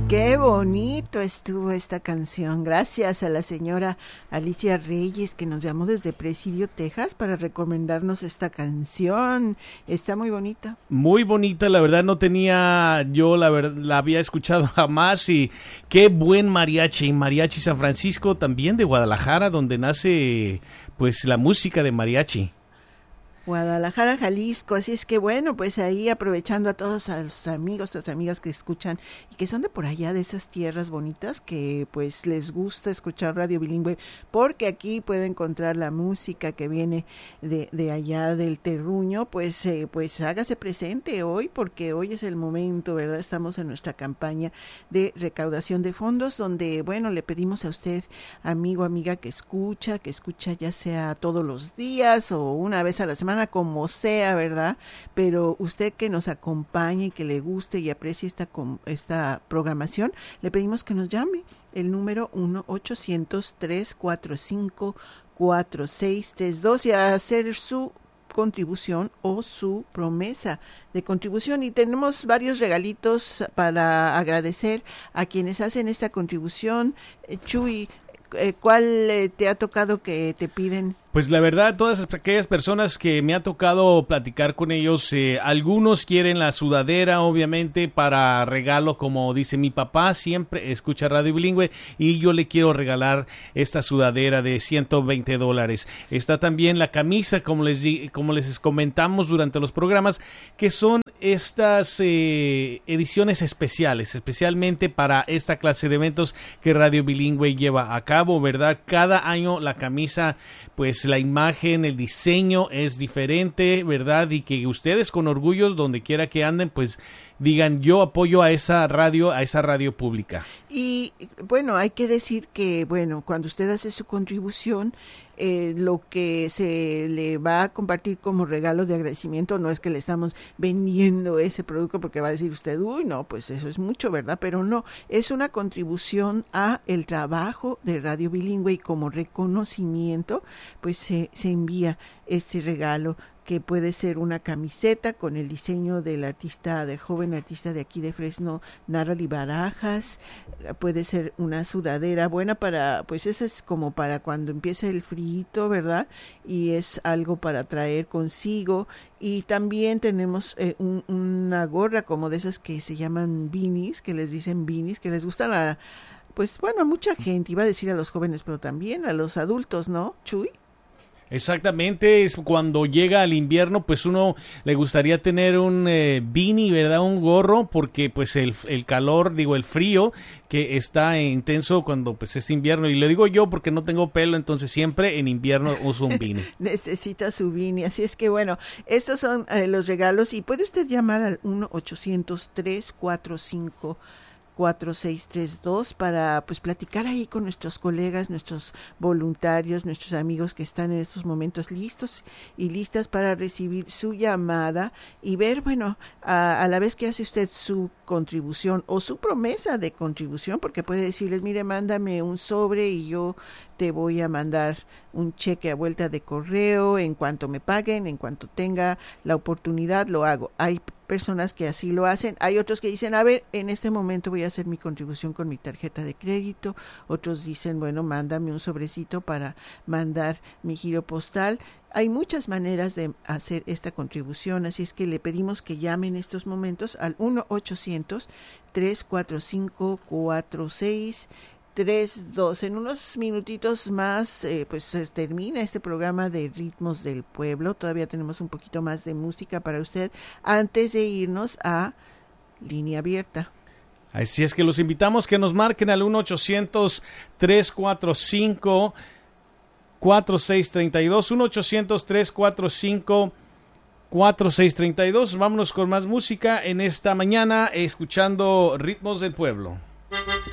Qué bonito estuvo esta canción. Gracias a la señora Alicia Reyes, que nos llamó desde Presidio, Texas, para recomendarnos esta canción. Está muy bonita. Muy bonita, la verdad no tenía, yo la había escuchado jamás, y qué buen mariachi, Mariachi San Francisco, también de Guadalajara, donde nace pues la música de mariachi. Guadalajara, Jalisco, así es que bueno, pues ahí aprovechando a todos a los amigos, las amigas que escuchan y que son de por allá, de esas tierras bonitas, que pues les gusta escuchar Radio Bilingüe, porque aquí puede encontrar la música que viene de allá del terruño, pues hágase presente hoy, porque hoy es el momento, ¿verdad? Estamos en nuestra campaña de recaudación de fondos, donde, bueno, le pedimos a usted, amigo, amiga, que escucha ya sea todos los días o una vez a la semana, como sea, ¿verdad? Pero usted que nos acompañe y que le guste y aprecie esta programación, le pedimos que nos llame el número 1-800-345-4632 y a hacer su contribución o su promesa de contribución. Y tenemos varios regalitos para agradecer a quienes hacen esta contribución. Chuy, ¿cuál te ha tocado que te piden? Pues la verdad, todas aquellas personas que me ha tocado platicar con ellos, algunos quieren la sudadera, obviamente, para regalo, como dice mi papá, siempre escucha Radio Bilingüe y yo le quiero regalar esta sudadera de $120. Está también la camisa, como les comentamos durante los programas, que son estas ediciones especiales, especialmente para esta clase de eventos que Radio Bilingüe lleva a cabo, ¿verdad? Cada año la camisa, pues la imagen, el diseño es diferente, ¿verdad? Y que ustedes con orgullo, donde quiera que anden, pues digan, yo apoyo a esa radio pública. Y bueno, hay que decir que, bueno, cuando usted hace su contribución, lo que se le va a compartir como regalo de agradecimiento no es que le estamos vendiendo ese producto, porque va a decir usted, uy, no, pues eso es mucho, ¿verdad? Pero no, es una contribución a el trabajo de Radio Bilingüe, y como reconocimiento, pues se envía este regalo, que puede ser una camiseta con el diseño del joven artista de aquí de Fresno, Narali Barajas. Puede ser una sudadera buena para, pues esa es como para cuando empieza el frío, ¿verdad? Y es algo para traer consigo. Y también tenemos una gorra como de esas que se llaman beanies, que les dicen beanies, que les gustan pues bueno, a mucha gente, iba a decir a los jóvenes, pero también a los adultos, ¿no, Chuy? Exactamente, es cuando llega el invierno, pues uno le gustaría tener un beanie, ¿verdad? Un gorro, porque pues el calor, el frío que está intenso cuando pues es invierno, y le digo yo porque no tengo pelo, entonces siempre en invierno uso un beanie. Necesita su beanie, así es que bueno, estos son los regalos, y puede usted llamar al 1-800-345-4632 para pues platicar ahí con nuestros colegas, nuestros voluntarios, nuestros amigos que están en estos momentos listos y listas para recibir su llamada y ver, bueno, a la vez que hace usted su contribución o su promesa de contribución, porque puede decirles, mire, mándame un sobre y yo te voy a mandar un cheque a vuelta de correo, en cuanto me paguen, en cuanto tenga la oportunidad lo hago. Hay personas que así lo hacen, hay otros que dicen, a ver, en este momento voy a hacer mi contribución con mi tarjeta de crédito, otros dicen, bueno, mándame un sobrecito para mandar mi giro postal. Hay muchas maneras de hacer esta contribución, así es que le pedimos que llame en estos momentos al 1-800-345-4632. En unos minutitos más, pues se termina este programa de Ritmos del Pueblo. Todavía tenemos un poquito más de música para usted antes de irnos a Línea Abierta. Así es que los invitamos que nos marquen al 1-800-345-4632, 1-800-345-4632. Vámonos con más música en esta mañana, escuchando Ritmos del Pueblo.